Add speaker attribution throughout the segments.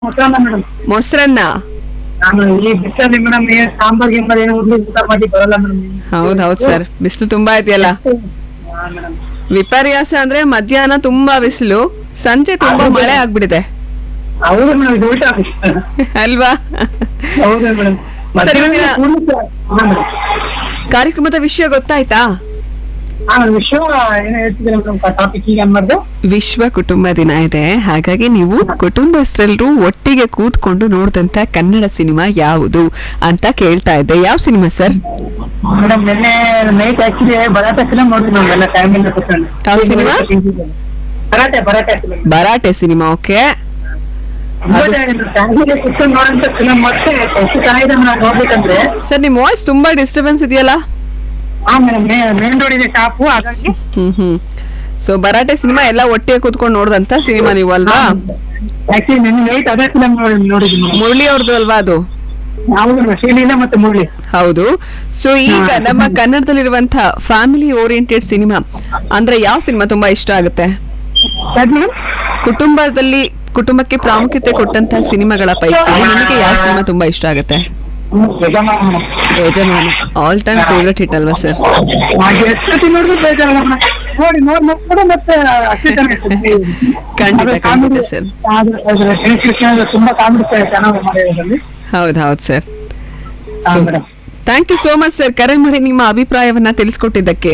Speaker 1: ಮೊಸರನ್ನ ಮೇಡಮ್.
Speaker 2: ಮೊಸರನ್ನ.
Speaker 1: ನಾನು ಈ ಬಿಸಿಲಲ್ಲಿ ಮೇಡಮ್ ಸಾಂಬಾರ್ ಗಿಂಬಾರ್ ಏನು ಊಟ ಮಾಡಿ ಬರಲ್ಲ ಮೇಡಮ್.
Speaker 2: ಹೌದೌದು ಸರ್, ಬಿಸಿಲು ತುಂಬಾ ಇದೆಯಲ್ಲ.
Speaker 1: ಮೇಡಮ್
Speaker 2: ವಿಪರ್ಯಾಸ ಅಂದ್ರೆ ಮಧ್ಯಾಹ್ನ ತುಂಬಾ ಬಿಸಿಲು, ಸಂಜೆ ತುಂಬಾ ಮಳೆ ಆಗ್ಬಿಟ್ಟಿದೆ
Speaker 1: ಹೌದು ಮೇಡಮ್, ಇದು ಊಟ
Speaker 2: ಅಲ್ವಾ?
Speaker 1: ಹೌದು ಮೇಡಮ್.
Speaker 2: ಸರಿ, ಕಾರ್ಯಕ್ರಮದ ವಿಷಯ ಗೊತ್ತಾಯ್ತಾ?
Speaker 1: ವಿಷಯ ಏನೋ ಹೇಳ್ತಿದ್ದೀನಿ ಮೇಡಮ್, ಟಾಪಿಕ್ ಈಗ ಅನ್ಬಾರ್ದು.
Speaker 2: ವಿಶ್ವ ಕುಟುಂಬ ದಿನ ಇದೆ, ಹಾಗಾಗಿ ನೀವು ಕುಟುಂಬಸ್ಥರೆಲ್ಲರೂ ಒಟ್ಟಿಗೆ ಕೂತ್ಕೊಂಡು ನೋಡಿದಂತ ಕನ್ನಡ ಸಿನಿಮಾ ಯಾವುದು ಅಂತ ಕೇಳ್ತಾ ಇದ್ದೆ. ಯಾವ ಸಿನಿಮಾ ಸರ್?
Speaker 1: ಮೇಡಮ್ ನಿನ್ನೆ ನೈಟ್ ಆಕ್ಚುಲಿ ಭರಾಟೆ ಫಿಲಂ ನೋಡಿದ್ವಿ ನಾವು ಎಲ್ಲ ಫ್ಯಾಮಿಲಿ ಕೂತ್ಕೊಂಡು.
Speaker 2: ಯಾವ cinema?
Speaker 1: ಭರಾಟೆ film.
Speaker 2: ಭರಾಟೆ cinema. Okay.
Speaker 1: Family ಕೂತ್ಕೊಂಡು ನೋಡಂತ ಫಿಲಂ ಮತ್ತೆ ಎಷ್ಟು ಚೆನ್ನಾಗಿದೆ ಮೇಡಮ್ ನೋಡ್ಬೇಕಂದ್ರೆ.
Speaker 2: ಸರ್, ನಿಮ್ ವಾಯ್ಸ್ ತುಂಬಾ ಡಿಸ್ಟರ್ಬೆನ್ಸ್ ಇದೆಯಲ್ಲ?
Speaker 1: ಹಾ ಮೇಡಮ್, ಮೇನ್ ರೋಡ್ ಇದೆ ಶಾಪು, ಹಾಗಾಗಿ.
Speaker 2: ಸೊ ಭರಾಟೆ ಸಿನಿಮಾ ಎಲ್ಲ ಒಟ್ಟಿಗೆ ಕೂತ್ಕೊಂಡು ನೋಡಿದಂತ ಸಿನಿಮಾ ನೀವು ಅಲ್ವಾ?
Speaker 1: ಆಕ್ಚುಲಿ ನಿನ್ನೆ ನೈಟ್ ಅದೇ ಫಿಲಂ ನೋಡಿದ್ವಿ.
Speaker 2: ಮುರಳಿ ಅವ್ರದ್ದು ಅಲ್ವಾ ಅದು?
Speaker 1: ಹೌದು, ಶ್ರೀಲೀಲಾ ಮತ್ತೆ ಮುರಳಿ.
Speaker 2: ಹೌದು. ಸೊ ಈಗ ನಮ್ಮ ಕನ್ನಡದಲ್ಲಿರುವಂತ ಫ್ಯಾಮಿಲಿ ಓರಿಯೆಂಟೆಡ್ ಸಿನಿಮಾ ಅಂದ್ರೆ ಯಾವ ಸಿನಿಮಾ ತುಂಬಾ ಇಷ್ಟ ಆಗುತ್ತೆ? ಕುಟುಂಬಕ್ಕೆ ಪ್ರಾಮುಖ್ಯತೆ ಕೊಟ್ಟಂತ ಸಿನಿಮಾಗಳ ಪೈಕಿ ನಿಮಗೆ ಯಾವ ಸಿನಿಮಾ ತುಂಬಾ ಇಷ್ಟ ಆಗುತ್ತೆ? ಯಜಮಾನ ಆಲ್ ಟೈಮ್ ಫೇವ್ರೆಟ್ ಹಿಟ್ ಅಲ್ವಾ ಸರ್? ಖಂಡಿತ ಖಂಡಿತ ಸರ್.
Speaker 1: ತುಂಬಾ ಕಾಮಿಡಿ ಚೆನ್ನಾಗಿ ಮಾಡಿರೋದ್ರಲ್ಲಿ.
Speaker 2: ಹೌದು sir. Thank you so much sir, ಕರೆ ಮಾಡಿ ನಿಮ್ಮ ಅಭಿಪ್ರಾಯವನ್ನ ತಿಳಿಸ್ಕೊಟ್ಟಿದ್ದಕ್ಕೆ.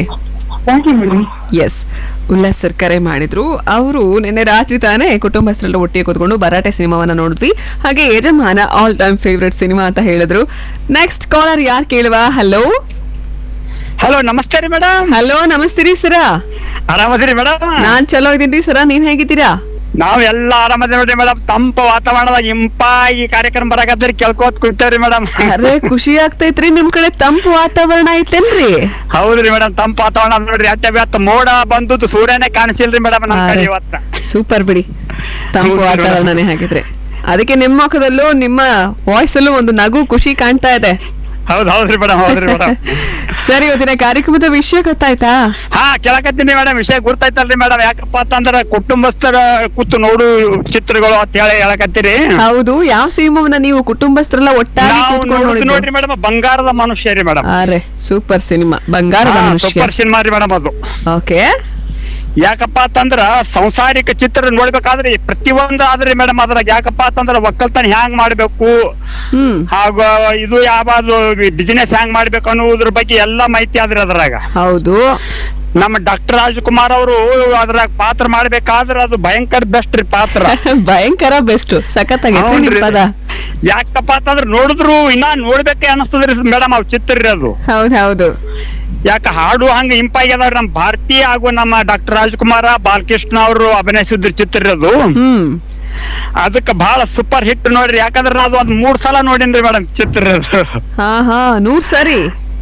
Speaker 2: ಎಸ್, ಉಲ್ಲಾಸ್ ಸರ್ ಕರೆ ಮಾಡಿದ್ರು. ಅವರು ನಿನ್ನೆ ರಾತ್ರಿ ತಾನೇ ಕುಟುಂಬಸ್ಥರೆಲ್ಲ ಒಟ್ಟಿಗೆ ಕೂತ್ಕೊಂಡು ಭರಾಟೆ ಸಿನಿಮಾವನ್ನ ನೋಡಿದ್ವಿ. ಹಾಗೆ ಯಜಮಾನ ಆಲ್ ಟೈಮ್ ಫೇವ್ರೆಟ್ ಸಿನಿಮಾ ಅಂತ ಹೇಳಿದ್ರು. ನೆಕ್ಸ್ಟ್ ಕಾಲರ್ ಯಾರು ಕೇಳುವ? ಹಲೋ
Speaker 3: ಹಲೋ, ನಮಸ್ತೆ ರೀ ಮೇಡಮ್.
Speaker 2: ಹಲೋ, ನಮಸ್ತೆ ರೀ ಸರ.
Speaker 3: ಆರಾಮದಿರಿ ಮೇಡಮ್?
Speaker 2: ನಾನ್ ಚಲೋ ಇದ್ದೀನಿ ಸರ, ನೀವ್ ಹೇಗಿದ್ದೀರಾ?
Speaker 3: ನಾವ್ ಎಲ್ಲಾ ಆರಾಮದಿರಿ ನೋಡ್ರಿ ಮೇಡಮ್. ತಂಪ ವಾತಾವರಣದಾಗ ಇಂಪಾಗಿ ಕಾರ್ಯಕ್ರಮ ಬರಾಕತ್ರಿ, ಕೇಳ್ಕೋತ್ ಕುಂತೇವ್ರಿ ಮೇಡಮ್.
Speaker 2: ಅರೆ, ಖುಷಿ ಆಗ್ತೈತ್ರಿ. ನಿಮ್ ಕಡೆ ತಂಪು ವಾತಾವರಣ ಐತೇನ್ರಿ?
Speaker 3: ಹೌದ್ರಿ ಮೇಡಮ್, ತಂಪ ವಾತಾವರಣ ನೋಡ್ರಿ. ಅಟ್ಟ ಮೋಡ ಬಂದದ್ದು ಸೂರ್ಯನೇ ಕಾಣಿಸಿಲ್ರಿ ಮೇಡಮ್ ನಮ್ ಕಡೆ ಇವತ್ತ.
Speaker 2: ಸೂಪರ್ ಬಿಡಿ, ತಂಪು ವಾತಾವರಣನೇ ಹಾಗಿದ್ರೆ. ಅದಕ್ಕೆ ನಿಮ್ಮ ಮುಖದಲ್ಲೂ ನಿಮ್ಮ ವಾಯ್ಸ್ ಅಲ್ಲೂ ಒಂದು ನಗು, ಖುಷಿ ಕಾಣ್ತಾ ಇದೆ.
Speaker 3: ಹೌದ್ರಿ ಮೇಡಮ್, ಹೌದ್ರಿ ಮೇಡಮ್.
Speaker 2: ಸರಿ, ಇವತ್ತಿನ ಕಾರ್ಯಕ್ರಮದ ವಿಷಯ ಗೊತ್ತಾಯ್ತಾ?
Speaker 3: ಹಾ, ಕೇಳಕತ್ತೀನಿ ಮೇಡಮ್. ವಿಷಯ ಗೊತ್ತಾಯ್ತಲ್ರಿ ಮೇಡಮ್? ಯಾಕಪ್ಪ ಅಂತಂದ್ರ ಕುಟುಂಬಸ್ಥರ ಕೂತು ನೋಡು ಚಿತ್ರಗಳು ಅಂತ ಹೇಳಿ ಹೇಳಕತ್ತೀರಿ.
Speaker 2: ಹೌದು. ಯಾವ ಸಿನಿಮಾವನ್ನ ನೀವು ಕುಟುಂಬಸ್ಥರೆಲ್ಲ ಒಟ್ಟಾಗಿ
Speaker 3: ನೋಡ್ರಿ ಮೇಡಮ್? ಬಂಗಾರದ ಮನುಷ್ಯ ರೀ ಮೇಡಮ್.
Speaker 2: ಅರೆ, ಸೂಪರ್ ಸಿನಿಮಾ ಬಂಗಾರದ ಮನುಷ್ಯ.
Speaker 3: ಸೂಪರ್ ಸಿನಿಮಾ ರೀ ಮೇಡಮ್ ಅದು.
Speaker 2: ಓಕೆ.
Speaker 3: ಯಾಕಪ್ಪ ಅಂತಂದ್ರ ಸಂಸಾರಿಕ ಚಿತ್ರ ನೋಡ್ಬೇಕಾದ್ರೆ ಪ್ರತಿಯೊಂದು ಆದ್ರಿ ಮೇಡಮ್ ಅದ್ರಾಗ. ಯಾಕಪ್ಪ ಅಂತಂದ್ರ ಒಕ್ಕಲ್ತನ ಹ್ಯಾಂಗ್ ಮಾಡ್ಬೇಕು, ಹಾಗೂ ಇದು ಯಾವ್ದು ಬಿಸಿನೆಸ್ ಹ್ಯಾಂಗ್ ಮಾಡ್ಬೇಕು ಅನ್ನೋದ್ರ ಬಗ್ಗೆ ಎಲ್ಲಾ ಮಾಹಿತಿ ಆದ್ರಿ ಅದ್ರಾಗ.
Speaker 2: ಹೌದು.
Speaker 3: ನಮ್ಮ ಡಾಕ್ಟರ್ ರಾಜ್ಕುಮಾರ್ ಅವರು ಅದ್ರಾಗ ಪಾತ್ರ ಮಾಡ್ಬೇಕಾದ್ರೆ ಅದು ಭಯಂಕರ ಬೆಸ್ಟ್ ರೀ ಪಾತ್ರ.
Speaker 2: ಭಯಂಕರ ಬೆಸ್ಟ್, ಸಖತ್ತಾಗೈತ್ರಿ ಪದ.
Speaker 3: ಯಾಕಪ್ಪ ಅಂತಂದ್ರ ನೋಡಿದ್ರು ಇನ್ನ ನೋಡ್ಬೇಕೆ ಅನಿಸ್ತದ್ರಿ ಮೇಡಮ್ ಅವ್ ಚಿತ್ರ ರೀ ಅದು.
Speaker 2: ಹೌದು.
Speaker 3: ಯಾಕ ಹಾಡು ಹಂಗ ಇಂಪಾಗ್ಯದ ನಮ್ ಭಾರತೀಯ ಹಾಗೂ ನಮ್ಮ ಡಾಕ್ಟರ್ ರಾಜ್ಕುಮಾರ, ಬಾಲಕೃಷ್ಣ ಅವರು ಅಭಿನಯಿಸಿದ್ರ ಚಿತ್ರ ಅದು. ಅದಕ್ಕೆ ಬಹಳ ಸೂಪರ್ ಹಿಟ್ ನೋಡ್ರಿ. ಯಾಕಂದ್ರ ನಾನು ಒಂದ್ 3 ಸಲ ನೋಡಿನ್ರಿ ಮೇಡಮ್ ಚಿತ್ರ ಅದು.
Speaker 2: 100 ಸರಿ?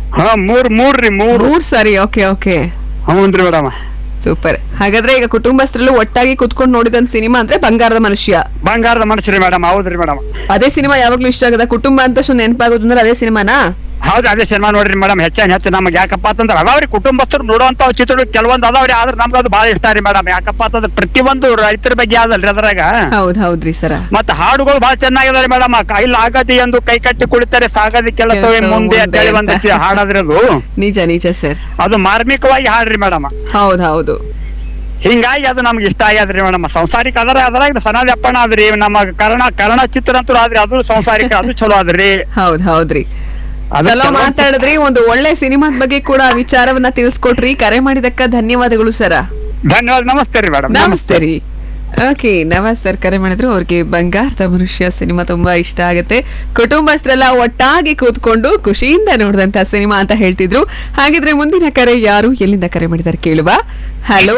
Speaker 3: ಮೂರ್
Speaker 2: ಸರಿ. ಓಕೆ.
Speaker 3: ಹೌನ್ರಿ ಮೇಡಮ್.
Speaker 2: ಸೂಪರ್. ಹಾಗಾದ್ರೆ ಈಗ ಕುಟುಂಬಸ್ಥರೆಲ್ಲ ಒಟ್ಟಾಗಿ ಕುತ್ಕೊಂಡು ನೋಡಿದಂತ ಸಿನಿಮಾ ಅಂದ್ರೆ ಬಂಗಾರದ ಮನುಷ್ಯ.
Speaker 3: ಬಂಗಾರದ ಮನುಷ್ಯ ಮೇಡಮ್. ಹೌದ್ರಿ ಮೇಡಮ್.
Speaker 2: ಅದೇ ಸಿನಿಮಾ ಯಾವಾಗ್ಲೂ ಇಷ್ಟ ಆಗದ? ಕುಟುಂಬ ಅಂತ ನೆನಪಾಗೋದು ಅಂದ್ರೆ ಅದೇ ಸಿನಿಮಾನಾ?
Speaker 3: ಹೌದು, ಅದೇ ಸಿನಿಮಾ ನೋಡ್ರಿ ಮೇಡಮ್. ಹೆಚ್ಚು ನಮ್ಗೆ ಯಾಕಪ್ಪ ಅಂತಂದ್ರೆ ಅದಾವ್ರಿ ಕುಟುಂಬಸ್ಥರು ನೋಡುವಂತ ಚಿತ್ರಗಳು ಕೆಲವೊಂದು ಅದಾವ್ರಿ. ಆದ್ರೆ ನಮ್ಗೆ ಅದು ಬಹಳ ಇಷ್ಟ ರೀ ಮೇಡಮ್. ಯಾಕಪ್ಪ ಅಂತಂದ್ರೆ ಪ್ರತಿಯೊಂದು ರೈತರ ಬಗ್ಗೆ ಆದಲ್ರಿ ಅದ್ರಾಗ. ಹೌದ್ರಿ ಸರ. ಮತ್ತೆ ಹಾಡುಗಳು ಬಹಳ ಚೆನ್ನಾಗಿದಾರೆ ಮೇಡಮ್. ಕೈಲಿ ಆಗದಿ ಎಂದು ಕೈ ಕಟ್ಟಿ ಕುಳಿತಾರೆ, ಸಾಗದಿಕ್ಕೆಲ್ಲ ಮುಂದೆ ಅಂತ ಹೇಳಿ ಒಂದು ಹಾಡಾದ್ರಿ ಅದು. ನಿಜ ಸರ್. ಅದು ಮಾರ್ಮಿಕವಾಗಿ ಹಾಡ್ರಿ ಮೇಡಮ್. ಹೌದು. ಹಿಂಗಾಗಿ ಅದು ನಮ್ಗೆ ಇಷ್ಟ ಆಗ್ಯಾದ್ರಿ ಮೇಡಮ್. ಸಂಸಾರಿಕ ಅದ್ರಾಗ ಸನಾದಿ ಅಪ್ಪಣ ಆದ್ರಿ. ನಮ್ಮ ಕರ್ಣ ಚಿತ್ರ ಅಂತೂ ಆದ್ರಿ, ಅದು ಸಂಸಾರಿಕ, ಅದು ಚಲೋ ಆದ್ರಿ. ಹೌದ್ರಿ. ಚಲೋ ಮಾತಾಡಿದ್ರಿ. ಒಂದು ಒಳ್ಳೆ ಸಿನಿಮಾದ ಬಗ್ಗೆ ಕೂಡ ವಿಚಾರವನ್ನ ತಿಳಿಸ್ಕೊಟ್ರಿ. ಕರೆ ಮಾಡಿದಕ್ಕ ಧನ್ಯವಾದಗಳು ಸರ. ಧನ್ಯವಾದ. ನಮಸ್ತೆ ರೀ ಮೇಡಮ್. ನಮಸ್ತೆ ರೀ. ಓಕೆ, ನವಾಜ್ ಸರ್ ಕರೆ ಮಾಡಿದ್ರು. ಅವ್ರಿಗೆ ಬಂಗಾರದ ಮನುಷ್ಯ ಸಿನಿಮಾ ತುಂಬಾ ಇಷ್ಟ ಆಗುತ್ತೆ. ಕುಟುಂಬಸ್ಥರೆಲ್ಲ ಒಟ್ಟಾಗಿ ಕೂತ್ಕೊಂಡು ಖುಷಿಯಿಂದ ನೋಡಿದಂತ ಸಿನಿಮಾ ಅಂತ ಹೇಳ್ತಿದ್ರು. ಹಾಗಿದ್ರೆ ಮುಂದಿನ ಕರೆ ಯಾರು, ಎಲ್ಲಿಂದ ಕರೆ ಮಾಡಿದಾರೆ ಕೇಳುವ? ಹಲೋ.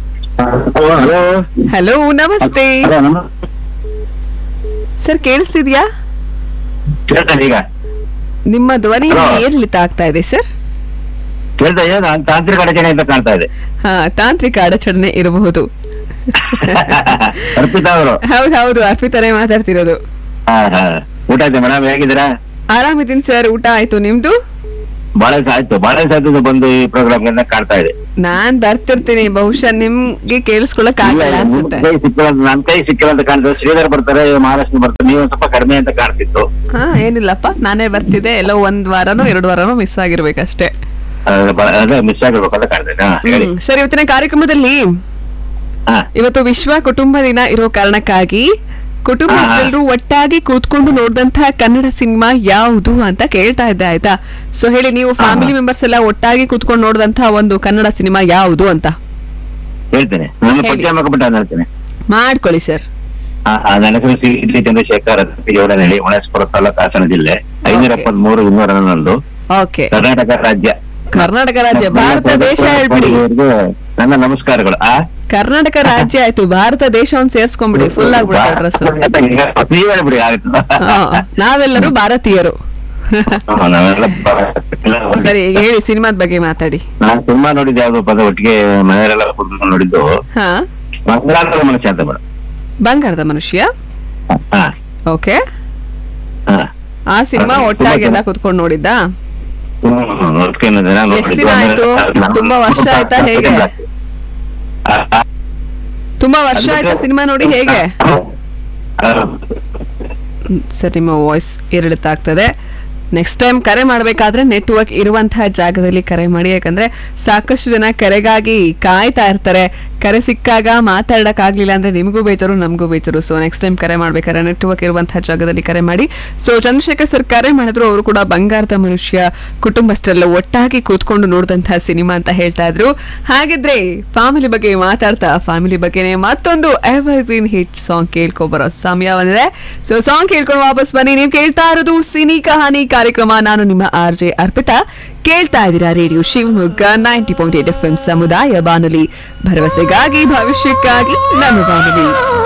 Speaker 3: ಹಲೋ, ನಮಸ್ತೆ ಸರ್. ಕೇಳಿಸ್ತಿದ್ಯಾ? ನಿಮ್ಮ ಧ್ವನಿ ಏರಿಳಿತ ಆಗ್ತಾ ಇದೆ ಸರ್.
Speaker 4: ತಾಂತ್ರಿಕ ಅಡಚಣೆ ಅಂತ ಕಾಣ್ತಾ ಇದೆ.
Speaker 2: ತಾಂತ್ರಿಕ ಅಡಚಣೆ ಇರಬಹುದು.
Speaker 4: ಅರ್ಪಿತಾ ಅವರು?
Speaker 2: ಹೌದು, ಅರ್ಪಿತಾನೇ ಮಾತಾಡ್ತಿರೋದು.
Speaker 4: ಊಟ ಆಯ್ತು ಮೇಡಮ್, ಹೇಗಿದ್ದೀರಾ?
Speaker 2: ಆರಾಮಿದ್ದೀನಿ ಸರ್. ಊಟ ಆಯ್ತು, ನಿಮ್ದು?
Speaker 4: ಬಹಳ ಆಯ್ತು, ಬಹಳ ಸಾಧ್ಯತೆ ಬಂದು ಈ ಪ್ರೋಗ್ರಾಮ್ ಕಾಡ್ತಾ ಇದೆ.
Speaker 2: ನಾನ್ ಬರ್ತಿರ್ತೀನಿ, ಬಹುಶಃ ನಿಮ್ಗೆ ಕೇಳಿಸ್ಕೊಳಕ್ ಆಗಲ್ಲ ಅನ್ಸುತ್ತೆ.
Speaker 4: ನನ್ ಕೈ ಸಿಕ್ಕಿಲ್ಲ ಅಂತ ಕಾಣ್ತದೆ. ಶ್ರೀಧರ್ ಬರ್ತಾರೆ, ಮಹಾರಾಷ್ಟ್ರ ಬರ್ತಾರೆ, ನೀವು ಒಂದ್ ಸ್ವಲ್ಪ ಕಡಿಮೆ ಅಂತ ಕಾಣ್ತಿತ್ತು.
Speaker 2: ಹಾ, ಏನಿಲ್ಲಪ್ಪ, ನಾನೇ ಬರ್ತಿದ್ದೆ. ಎಲ್ಲೋ 1 ವಾರನೋ 2 ವಾರನೋ ಮಿಸ್ ಆಗಿರ್ಬೇಕಷ್ಟೇ.
Speaker 4: ಅದೇ ಮಿಸ್ ಆಗಿರ್ಬೇಕು ಅಂತ ಕಾಣ್ತೇನೆ.
Speaker 2: ಸರಿ, ಇವತ್ತಿನ ಕಾರ್ಯಕ್ರಮದಲ್ಲಿ ಇವತ್ತು ವಿಶ್ವ ಕುಟುಂಬ ದಿನ ಇರೋ ಕಾರಣಕ್ಕಾಗಿ ಕುಟುಂಬಸ್ಥರು ಒಟ್ಟಾಗಿ ಕೂತ್ಕೊಂಡು ನೋಡಿದಂತಹ ಕನ್ನಡ ಸಿನಿಮಾ ಯಾವುದು ಅಂತ ಕೇಳ್ತಾ ಇದ್ದೆ, ಆಯ್ತಾ? ಸೊ ಹೇಳಿ, ನೀವು ಫ್ಯಾಮಿಲಿ ಮೆಂಬರ್ಸ್ ಎಲ್ಲ ಒಟ್ಟಾಗಿ ಕೂತ್ಕೊಂಡು ನೋಡಿದಂತಹ ಒಂದು ಕನ್ನಡ ಸಿನಿಮಾ ಯಾವುದು ಅಂತ
Speaker 4: ಹೇಳ್ತೇನೆ. ಹೇಳ್ತೇನೆ,
Speaker 2: ಮಾಡ್ಕೊಳ್ಳಿ ಸರ್.
Speaker 4: ನನ್ನ ಹೆಸರು ಸಿ ಚಂದ್ರಶೇಖರ್ ಜೋಡನಹಳ್ಳಿ, ಹೊಣಸ್ಪುರ ತಾಲೂಕು, ಹಾಸನ ಜಿಲ್ಲೆ, 573
Speaker 2: ಓಕೆ.
Speaker 4: ಕರ್ನಾಟಕ ರಾಜ್ಯ.
Speaker 2: ಕರ್ನಾಟಕ ರಾಜ್ಯ, ಭಾರತ ದೇಶ ಹೇಳ್ಬಿಡಿ.
Speaker 4: ನನ್ನ ನಮಸ್ಕಾರಗಳು.
Speaker 2: ಕರ್ನಾಟಕ ರಾಜ್ಯ ಆಯ್ತು, ಭಾರತ ದೇಶವನ್ನು ಸೇರ್ಸ್ಕೊಂಡ್ಬಿಡಿ, ಫುಲ್ ಆಗ್ಬಿಡುತ್ತೆ ಅಡ್ರೆಸ್.
Speaker 4: ಹೇಳ್ಬಿಡಿ, ಆಗುತ್ತೆ.
Speaker 2: ನಾವೆಲ್ಲರೂ ಭಾರತೀಯರು. ಸರಿ, ಈಗ ಹೇಳಿ, ಸಿನಿಮಾದ ಬಗ್ಗೆ ಮಾತಾಡಿ.
Speaker 4: ನಾನು ಸಿನಿಮಾ ನೋಡಿದ್ದು ಯಾವ್ದು ಪದ ಒಟ್ಟಿಗೆ ಮನೆಯವರೆಲ್ಲ ಕೂತ್ಕೊಂಡು ನೋಡಿದ್ದು ಬಂಗಾರದ ಮನುಷ್ಯ ಅಂತ.
Speaker 2: ಬಂಗಾರದ ಮನುಷ್ಯ, ಓಕೆ. ಆ ಸಿನಿಮಾ ಒಟ್ಟಾಗಿ ಎಲ್ಲ ಕೂತ್ಕೊಂಡು ನೋಡಿದ್ದ? ಎಷ್ಟು ದಿನ ಆಯ್ತು? ತುಂಬಾ ವರ್ಷ ಆಯ್ತಾ? ಹೇಗೆ? ತುಂಬಾ ವರ್ಷ ಆಯ್ತಾ ಸಿನಿಮಾ ನೋಡಿ? ಹೇಗೆ ಸರ್, ನಿಮ್ಮ ವಾಯ್ಸ್ ಎರಡುತ್ತಾಗ್ತದೆ. ನೆಕ್ಸ್ಟ್ ಟೈಮ್ ಕರೆ ಮಾಡಬೇಕಾದ್ರೆ ನೆಟ್ವರ್ಕ್ ಇರುವಂತಹ ಜಾಗದಲ್ಲಿ ಕರೆ ಮಾಡಿ, ಯಾಕಂದ್ರೆ ಸಾಕಷ್ಟು ಜನ ಕರೆಗಾಗಿ ಕಾಯ್ತಾ ಇರ್ತಾರೆ. ಕರೆ ಸಿಕ್ಕಾಗ ಮಾತಾಡಕ್ಕಾಗ್ಲಿಲ್ಲ ಅಂದ್ರೆ ನಿಮಗೂ ಬೇಜಾರು, ನಮಗೂ ಬೇಜಾರು. ಸೊ ನೆಕ್ಸ್ಟ್ ಟೈಮ್ ಕರೆ ಮಾಡ್ಬೇಕಾದ್ರೆ ನೆಟ್ವರ್ಕ್ ಇರುವಂತಹ ಜಾಗದಲ್ಲಿ ಕರೆ ಮಾಡಿ. ಸೊ ಚಂದ್ರಶೇಖರ್ ಸರ್ ಕರೆ ಮಾಡಿದ್ರು, ಅವರು ಕೂಡ ಬಂಗಾರದ ಮನುಷ್ಯ ಕುಟುಂಬಸ್ಥರೆಲ್ಲ ಒಟ್ಟಾಗಿ ಕೂತ್ಕೊಂಡು ನೋಡಿದಂತಹ ಸಿನಿಮಾ ಅಂತ ಹೇಳ್ತಾ ಇದ್ರು. ಹಾಗಿದ್ರೆ ಫ್ಯಾಮಿಲಿ ಬಗ್ಗೆ ಮಾತಾಡ್ತಾ ಫ್ಯಾಮಿಲಿ ಬಗ್ಗೆನೆ ಮತ್ತೊಂದು ಎವರ್ ಗ್ರೀನ್ ಹಿಟ್ ಸಾಂಗ್ ಕೇಳ್ಕೊಬರೋ ಸಮಯ ಬಂದಿದೆ. ಸೊ ಸಾಂಗ್ ಕೇಳ್ಕೊಂಡು ವಾಪಸ್ ಬನ್ನಿ. ನೀವು ಕೇಳ್ತಾ ಇರೋದು ಸಿನಿ ಕಹಾನಿ ಕಾರ್ಯಕ್ರಮ. ನಾನು ನಿಮ್ಮ RJ ಅರ್ಪಿತಾ. ಕೇಳ್ತಾ ಇದ್ದೀರಾ ರೇಡಿಯೋ ಶಿವಮೊಗ್ಗ 90.8 FM ಸಮುದಾಯ ಬಾನುಲಿ, ಭರವಸೆಗಾಗಿ ಭವಿಷ್ಯಕ್ಕಾಗಿ ನಮ್ಮ ಬಾನುಲಿ.